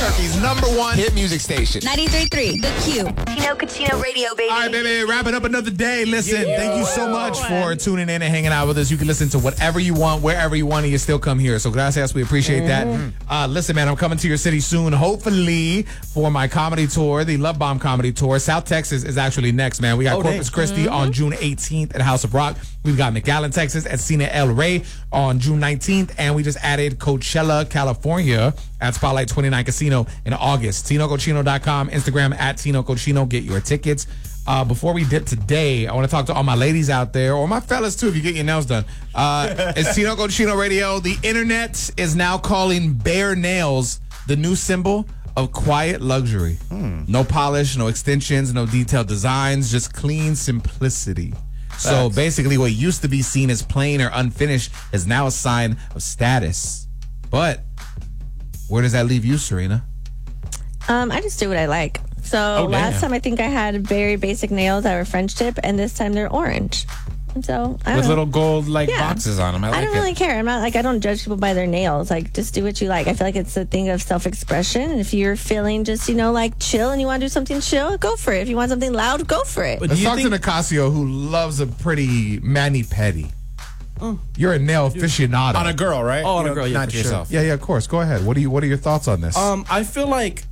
Albuquerque's #1 hit music station. 93.3, The Q. Tino Cucino Radio, baby. All right, baby, wrapping up another day. Listen, thank you so much for tuning in and hanging out with us. You can listen to whatever you want, wherever you want, and you still come here. So gracias, we appreciate that. Listen, man, I'm coming to your city soon, hopefully, for my comedy tour, the Love Bomb Comedy Tour. South Texas is actually next, man. We got Corpus Christi on June 18th at House of Rock. We've got McAllen, Texas at Cena El Rey on June 19th, and we just added Coachella, California at Spotlight 29 Casino in August. TinoCochino.com, Instagram at Tino Cochino. Get your tickets. Before we dip today, I want to talk to all my ladies out there, or my fellas too, if you get your nails done. It's Tino Cochino Radio. The internet is now calling bare nails the new symbol of quiet luxury. No polish, no extensions, no detailed designs, just clean simplicity. So basically what used to be seen as plain or unfinished is now a sign of status. But where does that leave you, Serena? I just do what I like. So last time I think I had very basic nails that were French tip, and this time they're orange. So I don't With know. little gold boxes on them. I don't really care. I'm not I don't judge people by their nails. Like, just do what you like. I feel like it's a thing of self-expression. And if you're feeling just, chill and you want to do something chill, go for it. If you want something loud, go for it. Let's talk to Nicasio, who loves a pretty mani-pedi. You're a nail aficionado. On a girl, right? Oh, on a girl, yeah, not for yourself. Yeah, of course. Go ahead. What are your thoughts on this? I feel like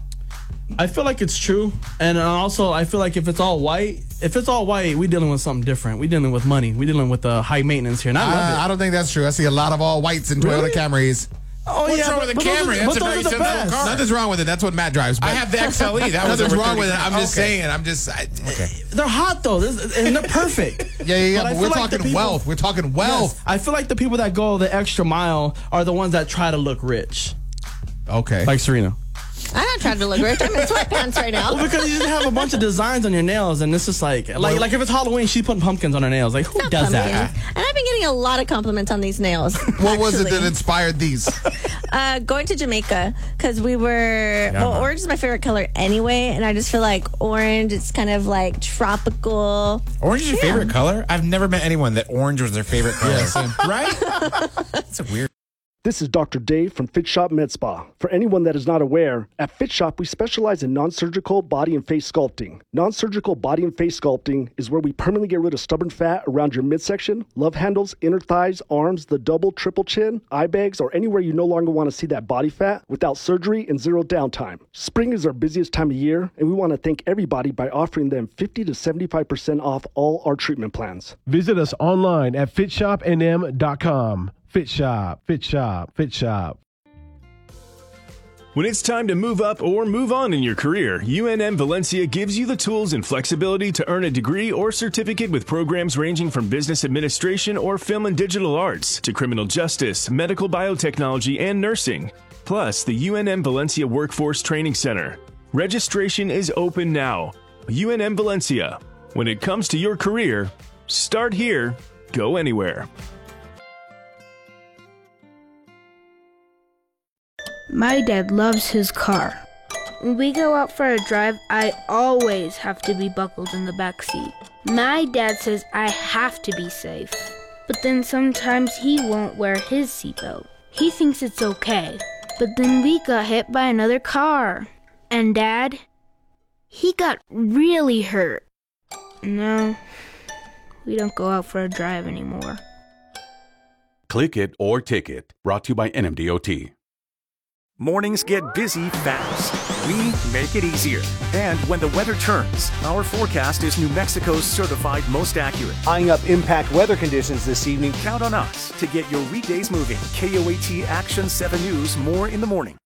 it's true, and also I feel like if it's all white, we dealing with something different. We dealing with money. We dealing with high maintenance here, and I love it. I don't think that's true. I see a lot of all whites in Toyota Camrys. Oh, What's wrong with the Camry? That's a very sensible car. Nothing's wrong with it. That's what Matt drives. I have the XLE. That was Nothing's over wrong with it. 30. I'm just saying. They're hot though, and they're perfect. Yeah. But But we're talking wealth. We're talking wealth. Yes, I feel like the people that go the extra mile are the ones that try to look rich, Okay. like Serena. I'm not trying to look rich. I'm in sweatpants right now. Well, because you just have a bunch of designs on your nails, and it's just like if it's Halloween, she's putting pumpkins on her nails. Like, who does that? And I've been getting a lot of compliments on these nails. What was it that inspired these? Going to Jamaica, because we were... orange is my favorite color anyway, and I just feel like orange, it's kind of like tropical. Orange is your favorite color? I've never met anyone that orange was their favorite color. Right? That's a weird... This is Dr. Dave from Fit Shop Med Spa. For anyone that is not aware, at Fit Shop we specialize in non-surgical body and face sculpting. Non-surgical body and face sculpting is where we permanently get rid of stubborn fat around your midsection, love handles, inner thighs, arms, the double, triple chin, eye bags, or anywhere you no longer want to see that body fat without surgery and zero downtime. Spring is our busiest time of year, and we want to thank everybody by offering them 50 to 75% off all our treatment plans. Visit us online at fitshopnm.com. Fit Shop, Fit Shop, Fit Shop. When it's time to move up or move on in your career, UNM Valencia gives you the tools and flexibility to earn a degree or certificate with programs ranging from business administration or film and digital arts to criminal justice, medical biotechnology, and nursing. Plus, the UNM Valencia Workforce Training Center. Registration is open now. UNM Valencia. When it comes to your career, start here, go anywhere. My dad loves his car. When we go out for a drive, I always have to be buckled in the back seat. My dad says I have to be safe, but then sometimes he won't wear his seatbelt. He thinks it's okay, but then we got hit by another car. And Dad, he got really hurt. No, we don't go out for a drive anymore. Click It or Ticket, brought to you by NMDOT. Mornings get busy fast. We make it easier. And when the weather turns, our forecast is New Mexico's certified most accurate. Eyeing up impact weather conditions this evening. Count on us to get your weekdays moving. KOAT Action 7 News, more in the morning.